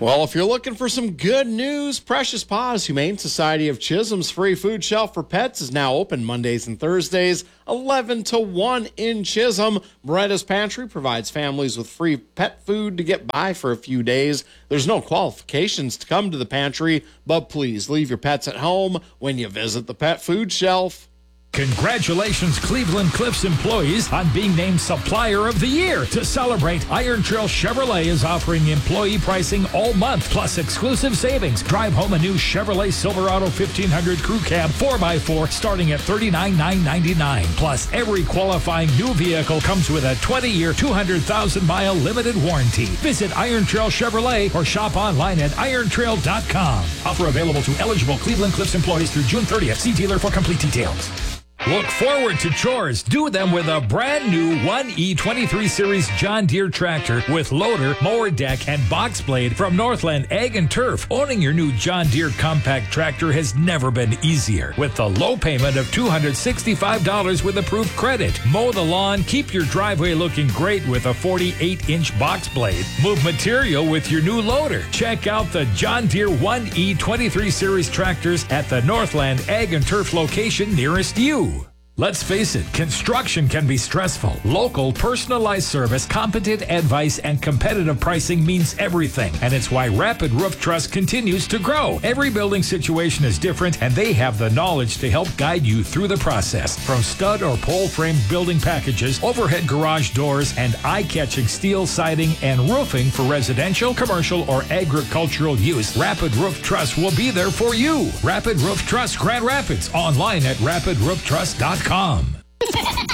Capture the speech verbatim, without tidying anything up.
Well, if you're looking for some good news, Precious Paws Humane Society of Chisholm's free food shelf for pets is now open Mondays and Thursdays, eleven to one in Chisholm. Beretta's Pantry provides families with free pet food to get by for a few days. There's no qualifications to come to the pantry, but please leave your pets at home when you visit the pet food shelf. Congratulations, Cleveland Cliffs employees, on being named Supplier of the Year. To celebrate, Iron Trail Chevrolet is offering employee pricing all month, plus exclusive savings. Drive home a new Chevrolet Silverado fifteen hundred Crew Cab four by four starting at thirty-nine thousand nine hundred ninety-nine dollars. Plus, every qualifying new vehicle comes with a twenty-year, two hundred thousand mile limited warranty. Visit Iron Trail Chevrolet or shop online at iron trail dot com. Offer available to eligible Cleveland Cliffs employees through June thirtieth. See dealer for complete details. Look forward to chores. Do them with a brand new one E twenty-three Series John Deere tractor with loader, mower deck, and box blade from Northland Ag and Turf. Owning your new John Deere compact tractor has never been easier. With the low payment of two hundred sixty-five dollars with approved credit. Mow the lawn, keep your driveway looking great with a forty-eight inch box blade. Move material with your new loader. Check out the John Deere one E twenty-three Series tractors at the Northland Ag and Turf location nearest you. Let's face it, construction can be stressful. Local, personalized service, competent advice, and competitive pricing means everything. And it's why Rapid Roof Truss continues to grow. Every building situation is different, and they have the knowledge to help guide you through the process. From stud or pole frame building packages, overhead garage doors, and eye-catching steel siding and roofing for residential, commercial, or agricultural use, Rapid Roof Truss will be there for you. Rapid Roof Truss Grand Rapids, online at rapid roof truss dot com.